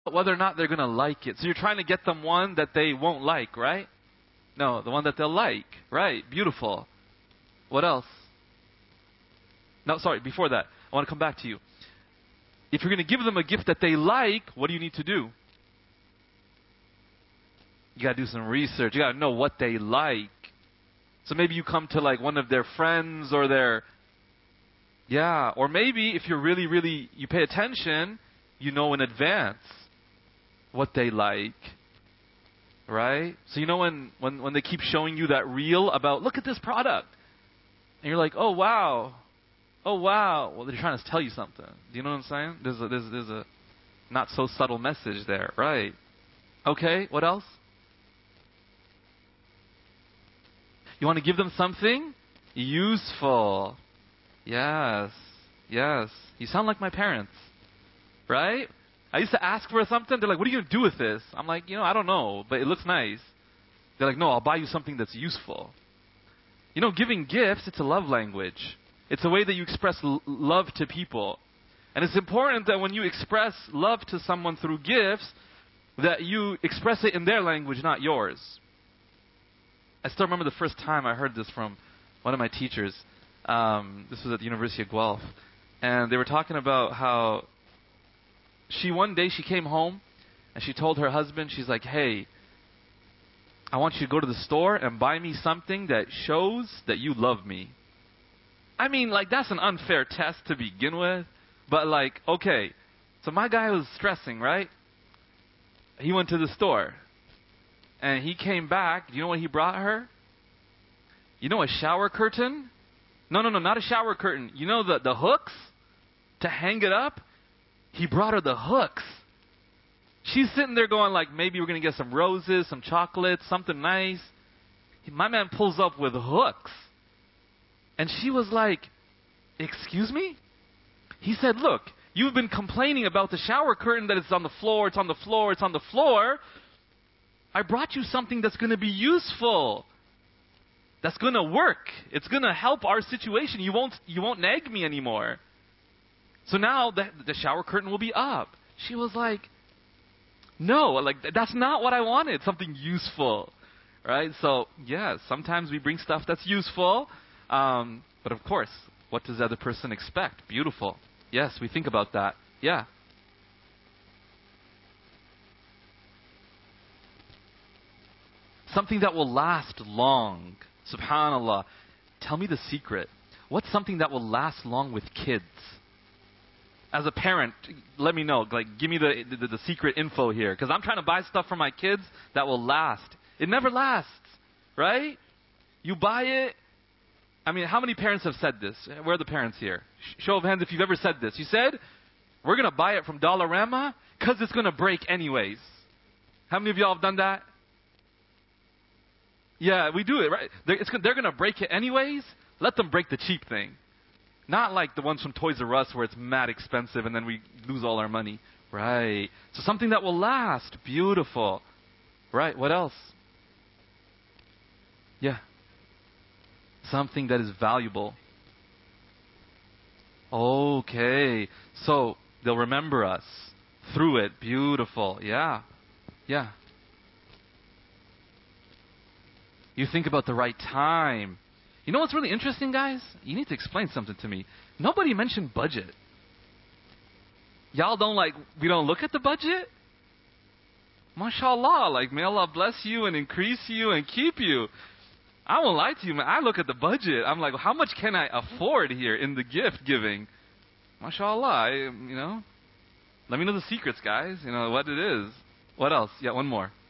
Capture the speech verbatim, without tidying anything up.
whether or not they're going to like it. So you're trying to get them one that they won't like, right? No, the one that they'll like. Right. Beautiful. What else? No, sorry, before that, I want to come back to you. If you're going to give them a gift that they like, what do you need to do? You got to do some research. You got to know what they like. So maybe you come to like one of their friends or their, yeah, or maybe if you're really, really, you pay attention, you know in advance what they like, right? So you know when, when, when they keep showing you that reel about, look at this product, and you're like, oh wow, oh wow. Well, they're trying to tell you something. Do you know what I'm saying? There's a, there's, there's a not so subtle message there, right? Okay, what else? You want to give them something useful. Yes, yes. You sound like my parents, right? I used to ask for something. They're like, what are you going to do with this? I'm like, you know, I don't know, but it looks nice. They're like, no, I'll buy you something that's useful. You know, giving gifts, it's a love language. It's a way that you express l- love to people. And it's important that when you express love to someone through gifts, that you express it in their language, not yours. I still remember the first time I heard this from one of my teachers. Um, this was at the University of Guelph. And they were talking about how she, one day, she came home and she told her husband, she's like, hey, I want you to go to the store and buy me something that shows that you love me. I mean, like, that's an unfair test to begin with. But, like, okay. So my guy was stressing, right? He went to the store. And he came back. Do you know what he brought her? You know a shower curtain? No, no, no, not a shower curtain. You know the, the hooks to hang it up? He brought her the hooks. She's sitting there going like, maybe we're going to get some roses, some chocolates, something nice. My man pulls up with hooks. And she was like, excuse me? He said, look, you've been complaining about the shower curtain that it's on the floor, it's on the floor, it's on the floor. I brought you something that's going to be useful. That's going to work. It's going to help our situation. You won't, you won't nag me anymore. So now the, the shower curtain will be up. She was like, no, like that's not what I wanted. Something useful, right? So yeah, sometimes we bring stuff that's useful. Um, but of course, what does the other person expect? Beautiful. Yes, we think about that. Yeah. Something that will last long. Subhanallah. Tell me the secret. What's something that will last long with kids? As a parent, let me know. Like, give me the, the, the secret info here. Because I'm trying to buy stuff for my kids that will last. It never lasts. Right? You buy it. I mean, how many parents have said this? Where are the parents here? Show of hands if you've ever said this. You said, we're going to buy it from Dollarama because it's going to break anyways. How many of y'all have done that? Yeah, we do it, right? They're, it's, they're going to break it anyways. Let them break the cheap thing. Not like the ones from Toys R Us where it's mad expensive and then we lose all our money. Right. So something that will last. Beautiful. Right. What else? Yeah. Something that is valuable. Okay. So they'll remember us through it. Beautiful. Yeah. Yeah. You think about the right time. You know what's really interesting, guys? You need to explain something to me. Nobody mentioned budget. Y'all don't like, we don't look at the budget? MashaAllah, like, may Allah bless you and increase you and keep you. I won't lie to you, man. I look at the budget. I'm like, how much can I afford here in the gift giving? MashaAllah, I, you know. Let me know the secrets, guys. You know, what it is. What else? Yeah, one more.